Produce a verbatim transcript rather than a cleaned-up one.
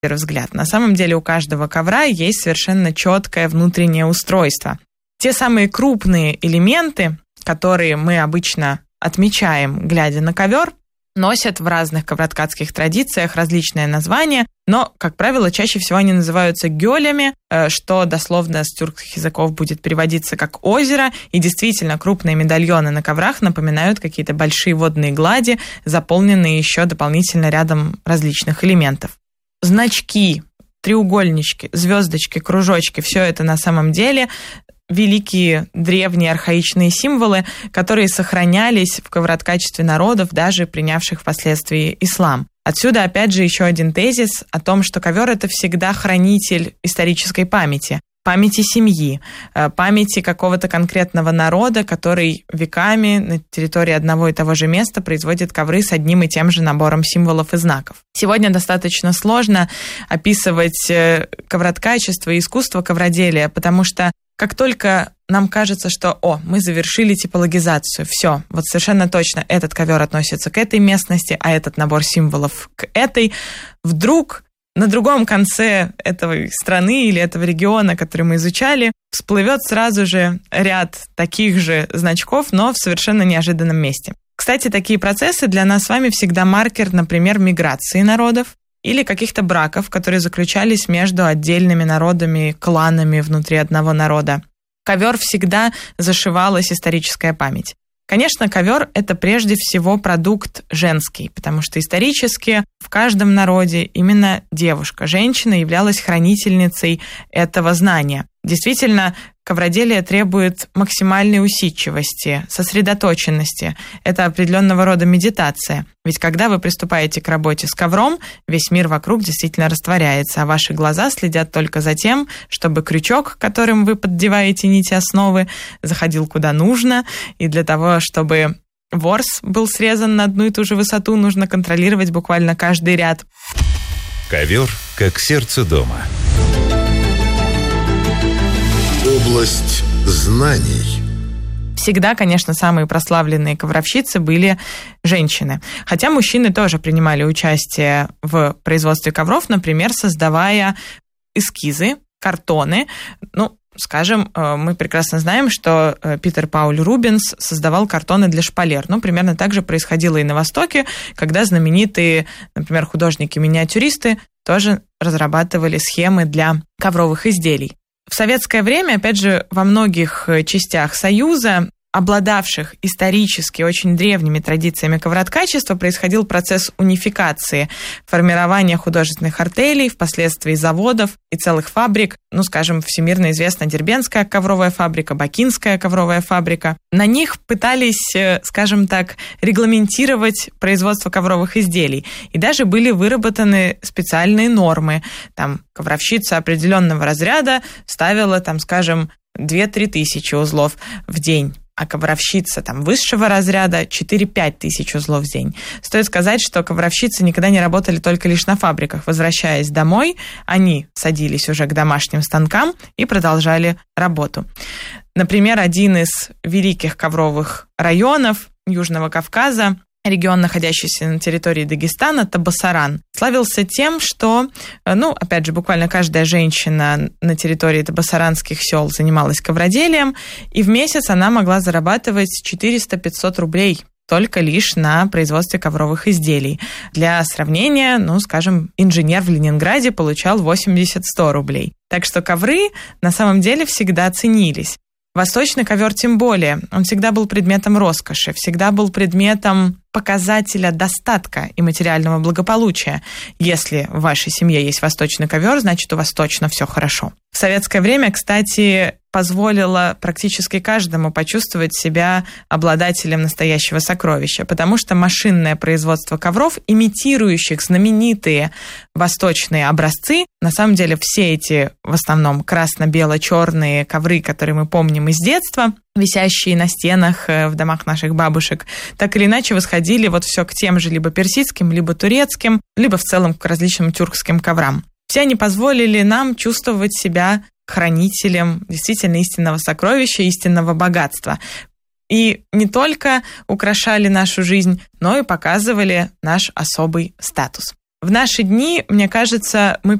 первый взгляд. На самом деле у каждого ковра есть совершенно четкое внутреннее устройство. Те самые крупные элементы, которые мы обычно отмечаем, глядя на ковер, носят в разных ковроткацких традициях различные названия, но, как правило, чаще всего они называются гёлями, что дословно с тюркских языков будет переводиться как «озеро», и действительно крупные медальоны на коврах напоминают какие-то большие водные глади, заполненные еще дополнительно рядом различных элементов. Значки, треугольнички, звездочки, кружочки – все это на самом деле великие древние архаичные символы, которые сохранялись в ковроткачестве народов, даже принявших впоследствии ислам. Отсюда, опять же, еще один тезис о том, что ковер – это всегда хранитель исторической памяти, памяти семьи, памяти какого-то конкретного народа, который веками на территории одного и того же места производит ковры с одним и тем же набором символов и знаков. Сегодня достаточно сложно описывать ковроткачество и искусство ковроделия, потому что как только нам кажется, что «О, мы завершили типологизацию, все, вот совершенно точно этот ковер относится к этой местности, а этот набор символов к этой», вдруг на другом конце этой страны или этого региона, который мы изучали, всплывет сразу же ряд таких же значков, но в совершенно неожиданном месте. Кстати, такие процессы для нас с вами всегда маркер, например, миграции народов, или каких-то браков, которые заключались между отдельными народами, кланами внутри одного народа. Ковер всегда зашивалась историческая память. Конечно, ковер – это прежде всего продукт женский, потому что исторически в каждом народе именно девушка, женщина являлась хранительницей этого знания. Действительно, ковроделие требует максимальной усидчивости, сосредоточенности. Это определенного рода медитация. Ведь когда вы приступаете к работе с ковром, весь мир вокруг действительно растворяется, а ваши глаза следят только за тем, чтобы крючок, которым вы поддеваете нити основы, заходил куда нужно. И для того, чтобы ворс был срезан на одну и ту же высоту, нужно контролировать буквально каждый ряд. Ковер как сердце дома. Область знаний. Всегда, конечно, самые прославленные ковровщицы были женщины. Хотя мужчины тоже принимали участие в производстве ковров, например, создавая эскизы, картоны. Ну, скажем, мы прекрасно знаем, что Питер Пауль Рубенс создавал картоны для шпалер. Ну, примерно так же происходило и на Востоке, когда знаменитые, например, художники-миниатюристы тоже разрабатывали схемы для ковровых изделий. В советское время, опять же, во многих частях Союза, обладавших исторически очень древними традициями ковроткачества, происходил процесс унификации, формирования художественных артелей, впоследствии заводов и целых фабрик. Ну, скажем, всемирно известна Дербентская ковровая фабрика, Бакинская ковровая фабрика. На них пытались, скажем так, регламентировать производство ковровых изделий. И даже были выработаны специальные нормы. Там ковровщица определенного разряда ставила, там, скажем, две-три тысячи узлов в день. А ковровщица там, высшего разряда четыре-пять тысяч узлов в день. Стоит сказать, что ковровщицы никогда не работали только лишь на фабриках. Возвращаясь домой, они садились уже к домашним станкам и продолжали работу. Например, один из великих ковровых районов Южного Кавказа, регион, находящийся на территории Дагестана, Табасаран, славился тем, что, ну, опять же, буквально каждая женщина на территории табасаранских сел занималась ковроделием, и в месяц она могла зарабатывать четыреста-пятьсот рублей только лишь на производстве ковровых изделий. Для сравнения, ну, скажем, инженер в Ленинграде получал восемьдесят-сто рублей. Так что ковры на самом деле всегда ценились. Восточный ковер тем более. Он всегда был предметом роскоши, всегда был предметом показателя достатка и материального благополучия. Если в вашей семье есть восточный ковер, значит, у вас точно все хорошо. В советское время, кстати, позволило практически каждому почувствовать себя обладателем настоящего сокровища, потому что машинное производство ковров, имитирующих знаменитые восточные образцы, на самом деле все эти, в основном, красно-бело-черные ковры, которые мы помним из детства, висящие на стенах в домах наших бабушек, так или иначе восходили вот все к тем же либо персидским, либо турецким, либо в целом к различным тюркским коврам. Все они позволили нам чувствовать себя хранителем действительно истинного сокровища, истинного богатства. И не только украшали нашу жизнь, но и показывали наш особый статус. В наши дни, мне кажется, мы